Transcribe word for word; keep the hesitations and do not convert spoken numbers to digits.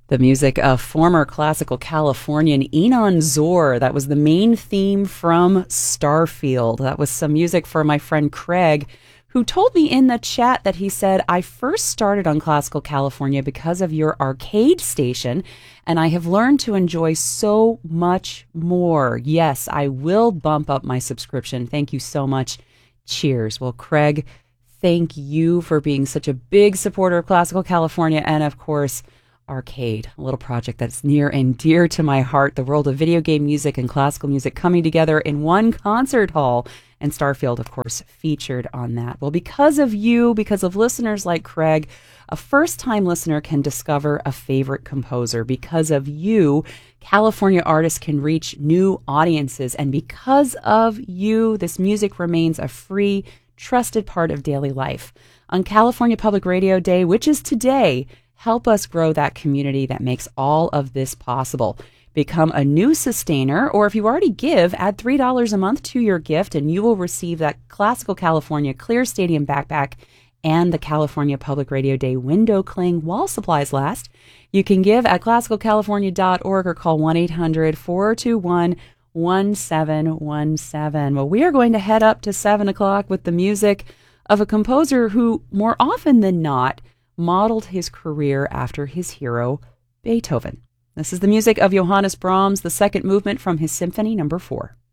The music of former classical Californian Enon Zor. That was the main theme from Starfield. That was some music for my friend Craig, who told me in the chat that he said, I first started on Classical California because of your arcade station, and I have learned to enjoy so much more. Yes, I will bump up my subscription. Thank you so much. Cheers. Well, Craig, thank you for being such a big supporter of Classical California and, of course, Arcade, a little project that's near and dear to my heart, the world of video game music and classical music coming together in one concert hall, and Starfield, of course, featured on that. Well, because of you, because of listeners like Craig, a first-time listener can discover a favorite composer. Because of you, California artists can reach new audiences, and because of you, this music remains a free, trusted part of daily life. On California Public Radio Day, which is today, help us grow that community that makes all of this possible. Become a new sustainer, or if you already give, add three dollars a month to your gift, and you will receive that Classical California Clear Stadium backpack and the California Public Radio Day window cling while supplies last. You can give at classical california dot org or call one eight hundred, four two one, one seven one seven. Well, we are going to head up to seven o'clock with the music of a composer who, more often than not, modeled his career after his hero, Beethoven. This is the music of Johannes Brahms, the second movement from his Symphony Number Four.